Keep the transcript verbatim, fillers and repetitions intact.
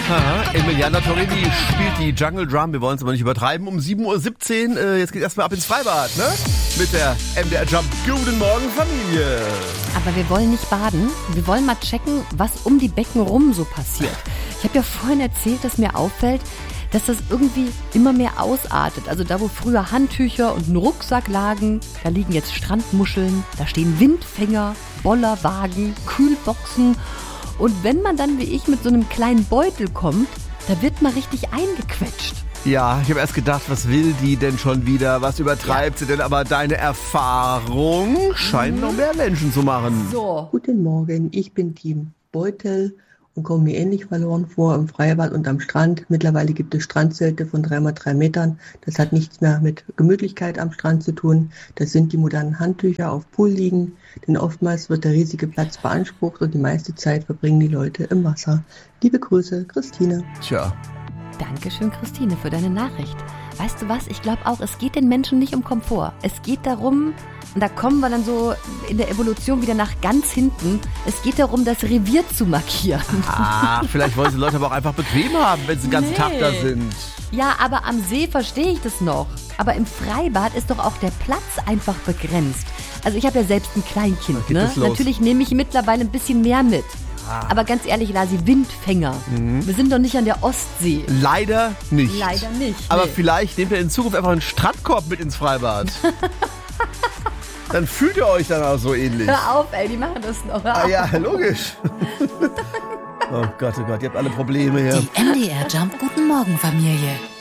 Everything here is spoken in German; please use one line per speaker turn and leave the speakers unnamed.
Aha, Emiliana Torrini spielt die Jungle Drum. Wir wollen es aber nicht übertreiben. Um sieben Uhr siebzehn, äh, jetzt geht erstmal ab ins Freibad, ne? Mit der M D R Jump. Guten Morgen, Familie.
Aber wir wollen nicht baden. Wir wollen mal checken, was um die Becken rum so passiert. Ich habe ja vorhin erzählt, dass mir auffällt, dass das irgendwie immer mehr ausartet. Also da, wo früher Handtücher und ein Rucksack lagen, da liegen jetzt Strandmuscheln, da stehen Windfänger, Bollerwagen, Kühlboxen. Und wenn man dann wie ich mit so einem kleinen Beutel kommt, da wird man richtig eingequetscht.
Ja, ich habe erst gedacht, was will die denn schon wieder? Was übertreibt ja. sie denn? Aber deine Erfahrung scheint mhm. noch mehr Menschen zu machen.
So.
Guten Morgen, ich bin Team Beutel und komme mir ähnlich verloren vor im Freibad und am Strand. Mittlerweile gibt es Strandzelte von drei mal drei Metern. Das hat nichts mehr mit Gemütlichkeit am Strand zu tun. Das sind die modernen Handtücher auf Pool liegen. Denn oftmals wird der riesige Platz beansprucht und die meiste Zeit verbringen die Leute im Wasser. Liebe Grüße, Christine.
Tja.
Dankeschön, Christine, für deine Nachricht. Weißt du was? Ich glaube auch, es geht den Menschen nicht um Komfort. Es geht darum, und da kommen wir dann so in der Evolution wieder nach ganz hinten, es geht darum, das Revier zu markieren.
Ah, vielleicht wollen die Leute aber auch einfach bequem haben, wenn sie den ganzen
nee.
Tag da sind.
Ja, aber am See verstehe ich das noch. Aber im Freibad ist doch auch der Platz einfach begrenzt. Also ich habe ja selbst ein Kleinkind, ne? Natürlich nehme ich mittlerweile ein bisschen mehr mit. Ah. Aber ganz ehrlich, Lasi, Windfänger. Mhm. Wir sind doch nicht an der Ostsee.
Leider nicht.
Leider nicht.
Aber
nee.
vielleicht nehmt ihr in Zukunft einfach einen Strandkorb mit ins Freibad. Dann fühlt ihr euch dann auch so ähnlich.
Hör auf, ey, die machen das noch.
Ah ja, logisch. Oh Gott, oh Gott, ihr habt alle Probleme hier.
Die M D R Jump Guten Morgen Familie.